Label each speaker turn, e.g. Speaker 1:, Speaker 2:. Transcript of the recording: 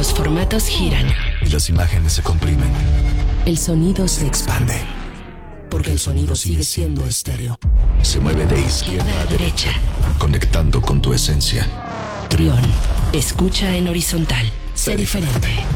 Speaker 1: Los formatos giran.
Speaker 2: Y las imágenes se comprimen.
Speaker 1: El sonido se
Speaker 2: expande.
Speaker 1: Porque el sonido sigue siendo estéreo.
Speaker 2: Se mueve de izquierda a derecha, conectando con tu esencia.
Speaker 1: Trión. Escucha en horizontal. Sé diferente.